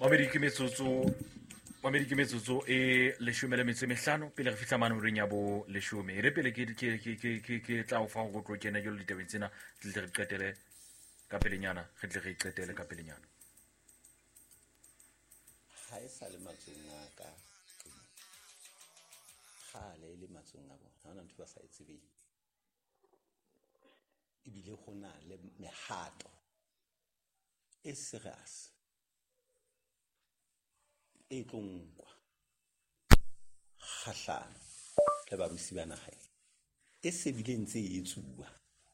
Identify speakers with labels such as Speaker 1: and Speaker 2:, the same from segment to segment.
Speaker 1: Ameriki metsotso e 15 pele re fihla manoreng ya bo 10 re pele ke tla o fa go tlo kena yo le ditabeng tsena tle re qetele ka pelenyana re tle re qetele ka pelenyana
Speaker 2: ha e sa le matsong a ka khale le matsong a bona hana ntho ba sa itsebeng ibile gona le mehato e serious e tlongwa khahlana le ba busi ba naga e se bile ntse e tsuwa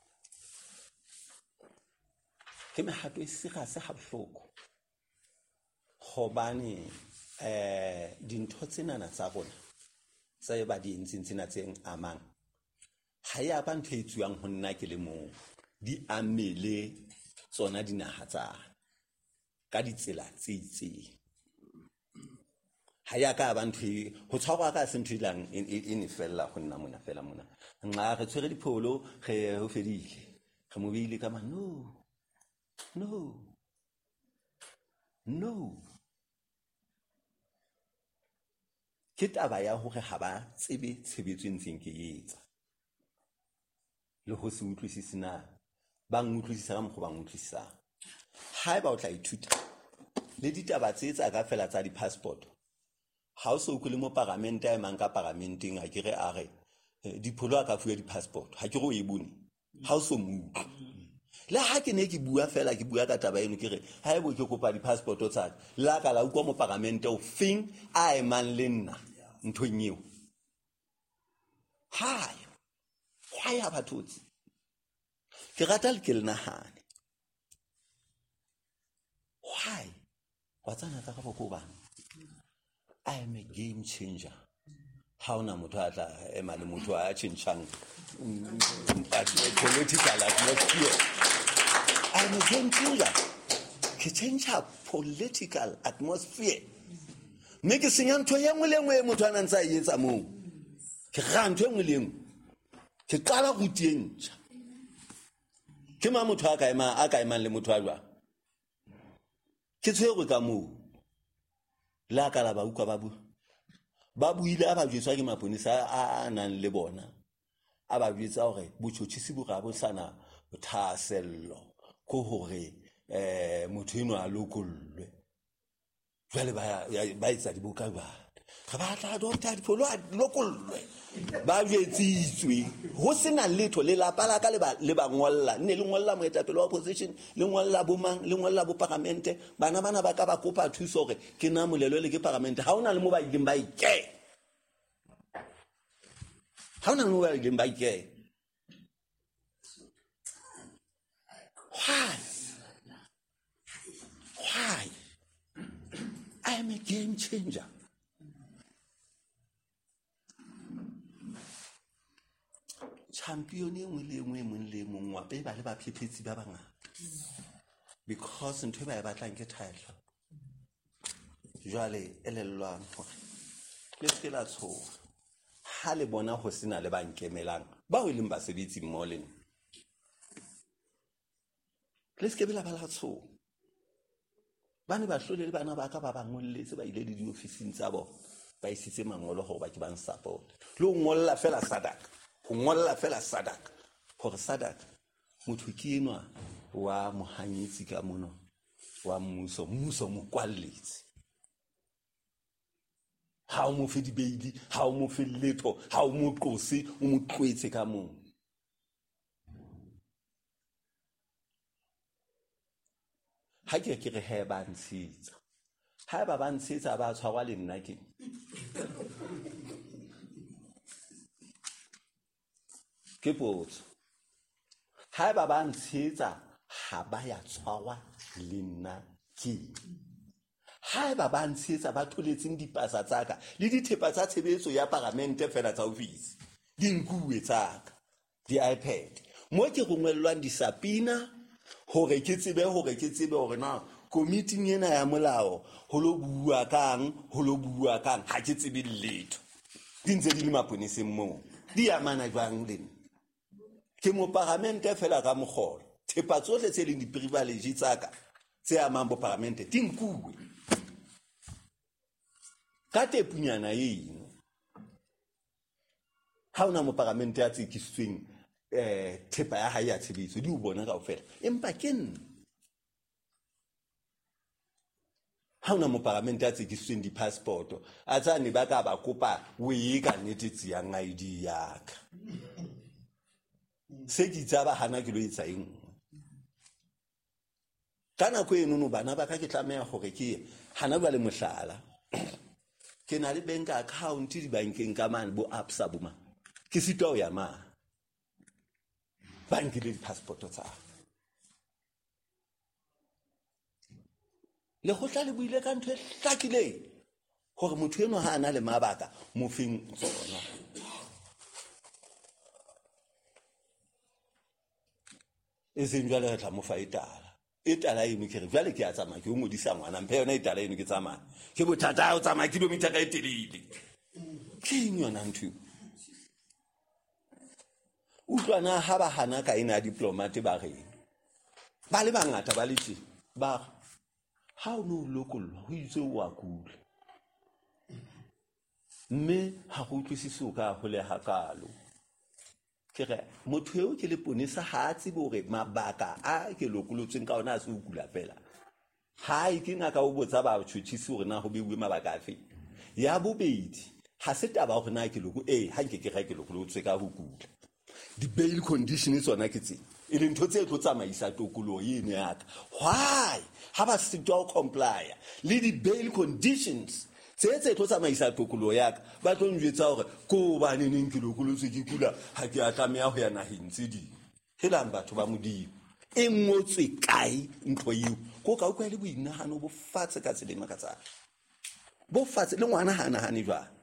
Speaker 2: ke mehato e serious ha bohloko hobane dintho tsenana tsa rona tsa ba di entseng tsena tseng amang ha ya ba ntho e tsuwang ho nna ke le mo di amele tsona dinaha tsa ka ditsela tse itseng ha ya ka ba ntho ho tshwarwa ka sentho ilang e fella go nna mona fela mona nqa re tshwere dipholo ge ho fedile ge mo beile ka ma no ke taba ya hore ha ba tsebe tshebetso ntseng ke etsa le ho se utlwisisi na ba ngutlwisisa ka mokgo ba ngutlwisisa ha ba o tla ithuta le ditaba tse tsa ka fela tsa di passport ha o se o kule mo parliament a mang ka parliamenting a kere a re dipholo a ka fuwa di passport ha ke go e bone ha o so mu le ha ke ne ke bua fela ke bua ka taba eno ke re ha ebo ke kopa di passport tsa la ka la ukwa mo parliament o fing a e man le nna ntho nyeo ha ya bathotsi ke rata le ke le nahane why watsana tsa ka boko ba I am a game changer ha ona motho a tla ema le motho a tshintshang political atmosphere I am a game changer ke change political atmosphere mme ke senya ntho ya ngwe le ngwe motho a nantsa e etsa moo ke ga ntho e ngwe le ngwe ke qala go tientsa ke ma motho a ka ema le motho a jwa ke tshwere ka moo la ka la ba ukwa ba buile a ba jwetswa ke maponisa a nang le bona a ba jwetsa hore botshotshisi bo ga bo sana thasello ko hore motho eno a lokollwe jwale ba etsa dibuka ba ga ba tla doctor dipholo a lokollwe ba jwetsitswe ho sena letho le la pala ka le ba ngolla ne le ngolla moetapele wa opposition le ngolla bo mang le ngolla bo parliamente bana ba ka ba kopa thuso hore ke na molelo le ke parliamente ha ona le mo ba ileng ba ike ha ona le mo ba ileng ba ike why I am a game changer champion engwe le engwe mong le mong wa pe ba le ba phephetsi ba bangata because ntwe ba batlang ke title jwale elellwang hore le tsela tsho ha le bona ho sena le bankemelang ba o ileng ba sebetsi mmoleng le skebela ba la tsho bane ba hlole le bana ba ka ba bangolletse ba ile le di ofising tsa bona ba isitse mangolo hore ba ke bang support le o ngolla fela sadaka ho ngolla fela sadaka hore sadaka motho ke enwa wa mohanyetsi ka mono wa mmuso mo kwalletse ha o mo fe di beili ha o mo fe letho ha o mo qose o mo tlwetse ka mono ha ke re he ba ntshitsa ha ba ntshitsa ba tshwarwa le nna ke ke potso ha ba ntshitsa ha ba ya tshwarwa le nna ke ha ba ntshitsa ba tholetseng dipasa tsaka le dithepa tsa tshebetso ya parliamente fela tsa office dinkuwe tsaka di iPad mo ke rongwellwang disapina hore ke tsebe hore na committee ena ya molao ho lo bua kang ha ke tsebe letho dintse di le maponeseng mo di amana jwang le ke mo parliamente fela ka mogolo thepa tsohle tse leng di privilege tsaka tse amang bo parliamente dinkuwe ka tepunyana eno ha ona mo parlamente ya tsekisitsweng thepa ya hae ya tshebetso di o bona kaofela empa ke nna ha ona mo parlamente ya tsekisitsweng di-passporto a tsane ba ka ba kopa o ye ka nnete tseyang ID yaka se ke itse ba hana ke lo etsa eng ka nako eno bana ba ka ke tlameha gore ke hana ba le mohlala ke na le bank account di bankeng ka mane bo Absa boma ke sitwa o ya ma bank le passport tsa le go tla le buile ka ntwe hlakile gore motho eno ha ana le mabaka mo feng tsona seng jwale re tla mo fa etala eno ke re jwale ke a tsamaya ke o ngodisa ngwana mphe yona etala eno ke tsamaya ke bothata o tsamaya kilometer ka etelele ke eng yona ntho utlwana ha ba hana ka ena diplomate ba re ba le bangata ba le tse ba ha o no lokolwa ho itse o a kula mme ha go utlwisise o ka go le hakalo ke re motho eo ke le ponesa ha tse bore mabaka a ke lokolotseng ka ona a se o kula fela ha e ke ngaka o botsa ba tshutshisi hore na ho bewe mabaka afe ya bobedi ha se taba hore na ke loko ha nke ke ga ke lokolotswe ka ho kula di bail conditions tsona ke tse e le ntho tse tlo tsamaisa tokolo yene yaka why ha ba se tlo comply le di bail conditions tse tlo tsamaisa tokolo yaka ba tlo njwetsa hore ko ba neng ke lokolotswe ke kula ha ke a tlameha ho ya naheng tse di helang batho ba modimo e ngotswe kae ntlo eo ko ka utlwa le boinahano bo fatshe ka tselema ka tsana bo fatshe le ngwana hana hane jwa